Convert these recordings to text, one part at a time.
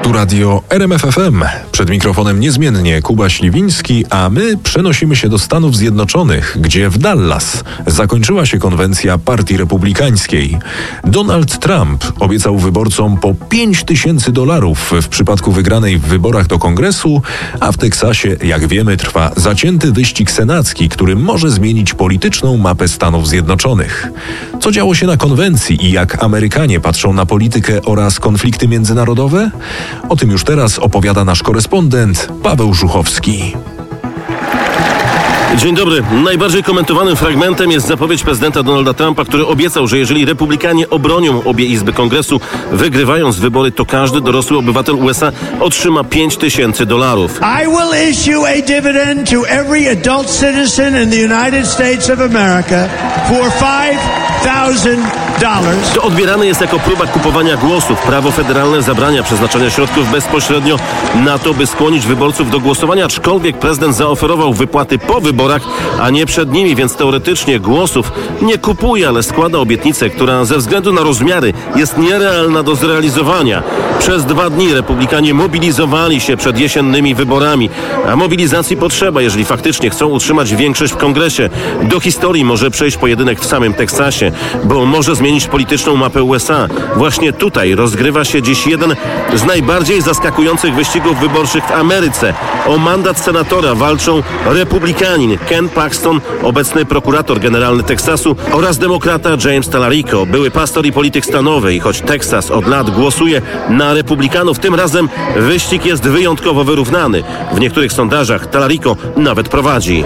Tu radio RMF FM. Przed mikrofonem niezmiennie Kuba Śliwiński, a my przenosimy się do Stanów Zjednoczonych, gdzie w Dallas zakończyła się konwencja Partii Republikańskiej. Donald Trump obiecał wyborcom po $5,000 w przypadku wygranej w wyborach do Kongresu, a w Teksasie, jak wiemy, trwa zacięty wyścig senacki, który może zmienić polityczną mapę Stanów Zjednoczonych. Co działo się na konwencji i jak Amerykanie patrzą na politykę oraz konflikty międzynarodowe? O tym już teraz opowiada nasz korespondent Paweł Żuchowski. Dzień dobry. Najbardziej komentowanym fragmentem jest zapowiedź prezydenta Donalda Trumpa, który obiecał, że jeżeli Republikanie obronią obie izby Kongresu, wygrywając wybory, to każdy dorosły obywatel USA otrzyma $5,000. I will issue a dividend to every adult citizen in the United States of America for $5,000. To odbierane jest jako próba kupowania głosów. Prawo federalne zabrania przeznaczania środków bezpośrednio na to, by skłonić wyborców do głosowania, aczkolwiek prezydent zaoferował wypłaty po wyborach, a nie przed nimi, więc teoretycznie głosów nie kupuje, ale składa obietnicę, która ze względu na rozmiary jest nierealna do zrealizowania. Przez 2 dni Republikanie mobilizowali się przed jesiennymi wyborami, a mobilizacji potrzeba, jeżeli faktycznie chcą utrzymać większość w Kongresie. Do historii może przejść pojedynek w samym Teksasie, bo może zmienić polityczną mapę USA. Właśnie tutaj rozgrywa się dziś jeden z najbardziej zaskakujących wyścigów wyborczych w Ameryce. O mandat senatora walczą Republikanin Ken Paxton, obecny prokurator generalny Teksasu, oraz demokrata James Talarico, były pastor i polityk stanowy. I choć Teksas od lat głosuje na Republikanów, tym razem wyścig jest wyjątkowo wyrównany. W niektórych sondażach Talarico nawet prowadzi.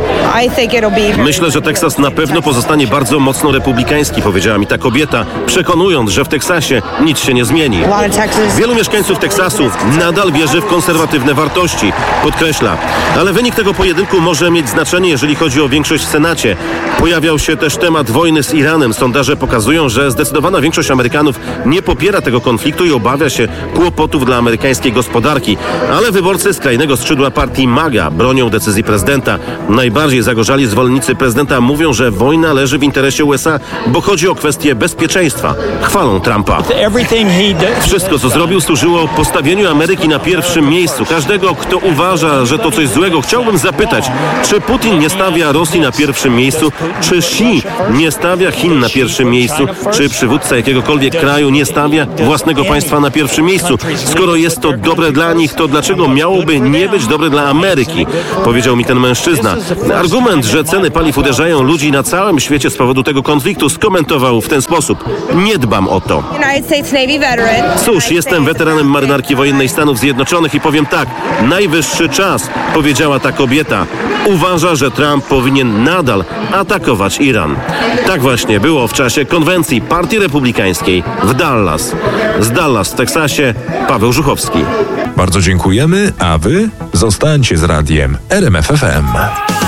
Myślę, że Teksas na pewno pozostanie bardzo mocno republikański, powiedziała mi ta kobieta, przekonując, że w Teksasie nic się nie zmieni. Wielu mieszkańców Teksasu nadal wierzy w konserwatywne wartości, podkreśla. Ale wynik tego pojedynku może mieć znaczenie, jeżeli chodzi o większość w Senacie. Pojawiał się też temat wojny z Iranem. Sondaże pokazują, że zdecydowana większość Amerykanów nie popiera tego konfliktu i obawia się kłopotów dla amerykańskiej gospodarki. Ale wyborcy skrajnego skrzydła partii MAGA bronią decyzji prezydenta. Najbardziej zagorzali zwolennicy prezydenta mówią, że wojna leży w interesie USA, bo chodzi o kwestię bezpieczeństwa. Chwalą Trumpa. Wszystko, co zrobił, służyło postawieniu Ameryki na pierwszym miejscu. Każdego, kto uważa, że to coś złego, chciałbym zapytać, czy Putin nie stawia Rosji na pierwszym miejscu? Czy Xi nie stawia Chin na pierwszym miejscu? Czy przywódca jakiegokolwiek kraju nie stawia własnego państwa na pierwszym miejscu? Skoro jest to dobre dla nich, to dlaczego miałoby nie być dobre dla Ameryki? Powiedział mi ten mężczyzna. Argument, że ceny paliw uderzają ludzi na całym świecie z powodu tego konfliktu, skomentował w ten sposób. Nie dbam o to. Cóż, jestem weteranem marynarki wojennej Stanów Zjednoczonych i powiem tak, najwyższy czas, powiedziała ta kobieta. Uważa, że Trump powinien nadal atakować Iran. Tak właśnie było w czasie konwencji Partii Republikańskiej w Dallas. Z Dallas w Teksasie Paweł Żuchowski. Bardzo dziękujemy, a wy zostańcie z radiem RMF FM.